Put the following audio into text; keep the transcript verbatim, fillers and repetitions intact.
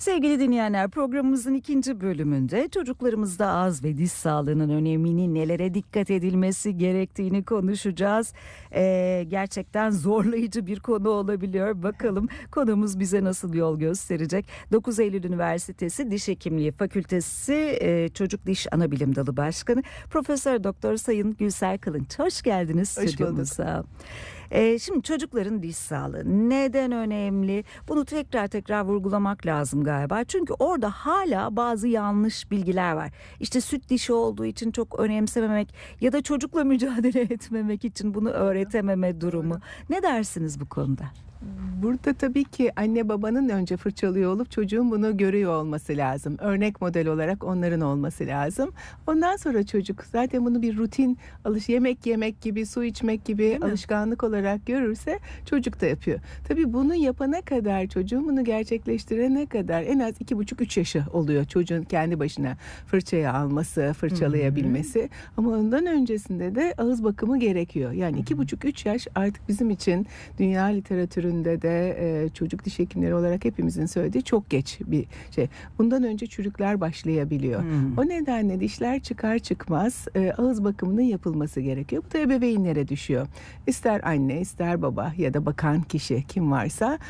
Sevgili dinleyenler, programımızın ikinci bölümünde çocuklarımızda ağız ve diş sağlığının önemini, nelere dikkat edilmesi gerektiğini konuşacağız. Ee, gerçekten zorlayıcı bir konu olabiliyor. Bakalım konumuz bize nasıl yol gösterecek. dokuz Eylül Üniversitesi Diş Hekimliği Fakültesi e, Çocuk Diş Anabilim Dalı Başkanı Profesör Doktor Sayın Gülser Kılınç. Hoş geldiniz Hoş stüdyomuza. Ee, şimdi çocukların diş sağlığı neden önemli? Bunu tekrar tekrar vurgulamak lazım galiba. Çünkü orada hala bazı yanlış bilgiler var. İşte süt dişi olduğu için çok önemsememek ya da çocukla mücadele etmemek için bunu öğretememe durumu. Ne dersiniz bu konuda? Burada tabii ki anne babanın önce fırçalıyor olup çocuğun bunu görüyor olması lazım. Örnek model olarak onların olması lazım. Ondan sonra çocuk zaten bunu bir rutin alış yemek yemek gibi, su içmek gibi alışkanlık olarak görürse çocuk da yapıyor. Tabii bunu yapana kadar, çocuğun bunu gerçekleştirene kadar en az iki buçuk üç yaşı oluyor çocuğun kendi başına fırçayı alması, fırçalayabilmesi. Ama ondan öncesinde de ağız bakımı gerekiyor. Yani iki buçuk üç yaş artık bizim için dünya literatüründe de e, çocuk diş hekimleri olarak hepimizin söylediği çok geç bir şey. Bundan önce çürükler başlayabiliyor. Hmm. O nedenle dişler çıkar çıkmaz e, ağız bakımının yapılması gerekiyor. Bu da ebeveynlere düşüyor. İster anne, ister baba ya da bakan kişi kim varsa